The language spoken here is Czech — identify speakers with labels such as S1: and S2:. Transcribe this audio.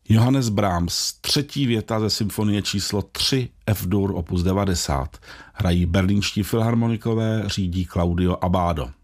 S1: Johannes Brahms, třetí věta ze symfonie číslo 3 F-dur opus 90. Hrají berlínští filharmonikové, řídí Claudio Abbado.